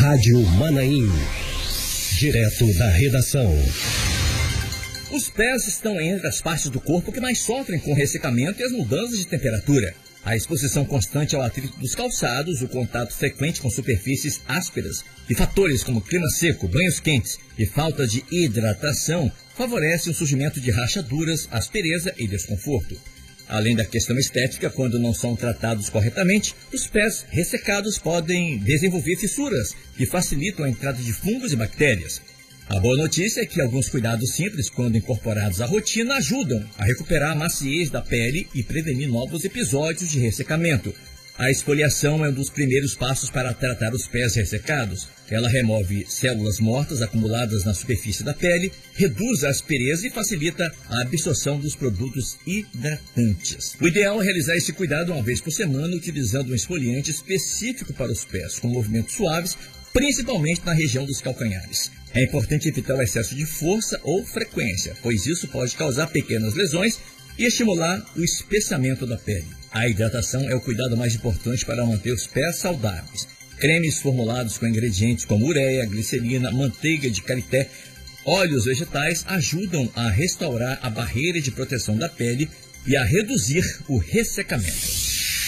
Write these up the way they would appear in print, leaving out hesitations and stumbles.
Rádio Manaim. Direto da redação. Os pés estão entre as partes do corpo que mais sofrem com o ressecamento e as mudanças de temperatura. A exposição constante ao atrito dos calçados, o contato frequente com superfícies ásperas e fatores como clima seco, banhos quentes e falta de hidratação favorecem o surgimento de rachaduras, aspereza e desconforto. Além da questão estética, quando não são tratados corretamente, os pés ressecados podem desenvolver fissuras que facilitam a entrada de fungos e bactérias. A boa notícia é que alguns cuidados simples, quando incorporados à rotina, ajudam a recuperar a maciez da pele e prevenir novos episódios de ressecamento. A esfoliação é um dos primeiros passos para tratar os pés ressecados. Ela remove células mortas acumuladas na superfície da pele, reduz a aspereza e facilita a absorção dos produtos hidratantes. O ideal é realizar esse cuidado uma vez por semana, utilizando um esfoliante específico para os pés, com movimentos suaves, principalmente na região dos calcanhares. É importante evitar o excesso de força ou frequência, pois isso pode causar pequenas lesões e estimular o espessamento da pele. A hidratação é o cuidado mais importante para manter os pés saudáveis. Cremes formulados com ingredientes como ureia, glicerina, manteiga de karité, óleos vegetais ajudam a restaurar a barreira de proteção da pele e a reduzir o ressecamento.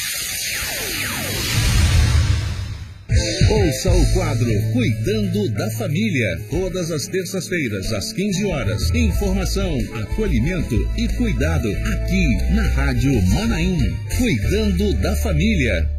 Ouça o quadro Cuidando da Família, todas as terças-feiras, às 15 horas. Informação, acolhimento e cuidado aqui na Rádio Manaim. Cuidando da Família.